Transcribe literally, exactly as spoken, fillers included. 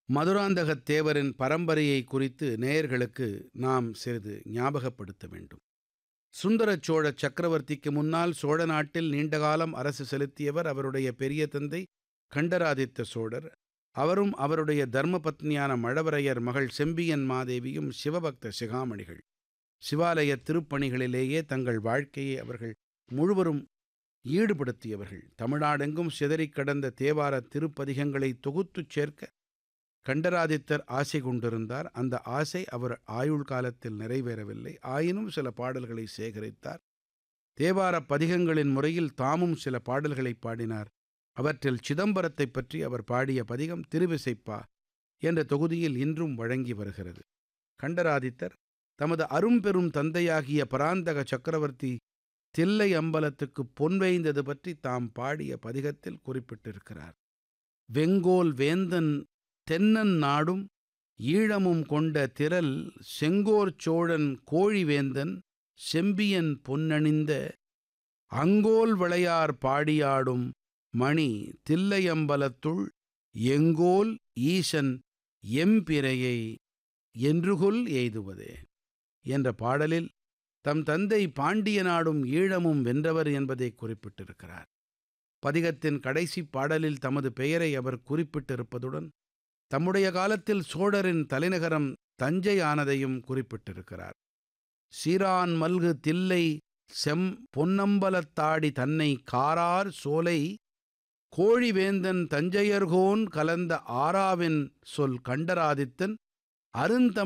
மதுராந்தகத் தேவரின் பரம்பரையை குறித்து நேயர்களுக்கு நாம் சிறிது ஞாபகப்படுத்த வேண்டும். சுந்தர சோழ சக்கரவர்த்திக்கு முன்னால் சோழ நாட்டில் நீண்டகாலம் அரசு செலுத்தியவர் அவருடைய பெரிய தந்தை கண்டராதித்த சோழர். அவரும் அவருடைய தர்மபத்னியான மழவரையர் மகள் செம்பியன் மாதேவியும் சிவபக்த சிகாமணிகள். சிவாலய திருப்பணிகளிலேயே தங்கள் வாழ்க்கையை அவர்கள் முழுவரும் ஈடுபடுத்தியவர்கள். தமிழ்நாடெங்கும் சிதறிக் கடந்த தேவார திருப்பதிகங்களை தொகுத்துச் சேர்க்க கண்டராதித்தர் ஆசை கொண்டிருந்தார். அந்த ஆசை அவர் ஆயுள் காலத்தில் நிறைவேறவில்லை. ஆயினும் சில பாடல்களை சேகரித்தார். தேவார பதிகங்களின் முறையில் தாமும் சில பாடல்களை பாடினார். அவற்றில் சிதம்பரத்தைப் பற்றி அவர் பாடிய பதிகம் திருவிசைப்பா என்ற தொகுதியில் இன்றும் வழங்கி வருகிறது. கண்டராதித்தர் தமது அரும்பெரும் தந்தையாகிய பராந்தக சக்கரவர்த்தி தில்லை அம்பலத்துக்கு பொன் வேய்ந்தது பற்றி தாம் பாடிய பதிகத்தில் குறிப்பிட்டிருக்கிறார். வெங்கோல் வேந்தன் தென்னன் நாடும் ஈழமும் கொண்ட திரள் செங்கோர் சோழன் கோழிவேந்தன் செம்பியன் பொன்னணிந்த அங்கோல் விளையார் பாடியாடும் மணி தில்லையம்பலத்துள் எங்கோல் ஈசன் எம்பிரையை என்றுகொல் எய்துவதே என்ற பாடலில் தம் தந்தை பாண்டிய நாடும் ஈழமும் வென்றவர் என்பதை குறிப்பிட்டிருக்கிறார். பதிகத்தின் கடைசி பாடலில் தமது பெயரை அவர் குறிப்பிட்டிருப்பதுடன் தம்முடைய காலத்தில் சோழரின் தலைநகரம் தஞ்சை ஆனதையும் குறிப்பிட்டிருக்கிறார். சீரான் மல்கு தில்லை செம் பொன்னம்பலத்தாடி தன்னை காரார் சோலை கோழிவேந்தன் தஞ்சையர்கோன் கலந்த ஆராவின் சொல் கண்டராதித்தன் அருந்தமிழ்